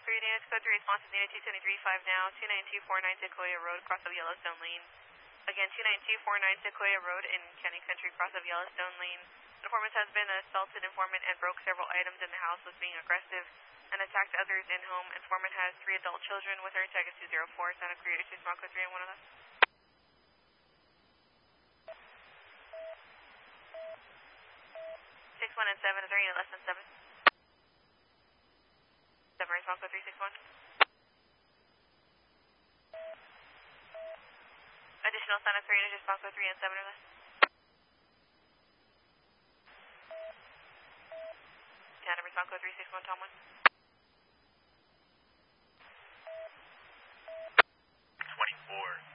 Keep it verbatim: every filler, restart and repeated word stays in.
three, Danish Code three, responses needed two seventy-three five now, two nine two four nine Sequoia Road, cross of Yellowstone Lane. Again, two nine two four nine Sequoia Road in County Country, cross of Yellowstone Lane. Informant has been assaulted informant and broke several items in the house, was being aggressive and attacked others in home. Informant has three adult children with her. Tag is two zero four, Santa Cruz, two small code three and one of us. six one and seven, is there any less than seven? seven, response code three six one. Additional Santa three, response code three and seven or less. Canada, response code three six one, Tom one. twenty-four.